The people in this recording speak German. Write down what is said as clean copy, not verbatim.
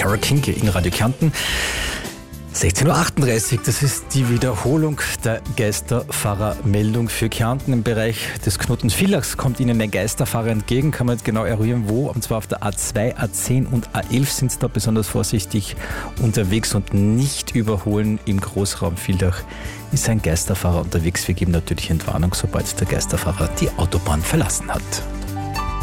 Laura King in Radio Kärnten. 16.38 Uhr, das ist die Wiederholung der Geisterfahrermeldung für Kärnten. Im Bereich des Knotenvillachs kommt Ihnen ein Geisterfahrer entgegen, kann man jetzt genau eruieren, wo. Und zwar auf der A2, A10 und A11 sind Sie da besonders vorsichtig unterwegs und nicht überholen. Im Großraum Villach ist ein Geisterfahrer unterwegs. Wir geben natürlich Entwarnung, sobald der Geisterfahrer die Autobahn verlassen hat.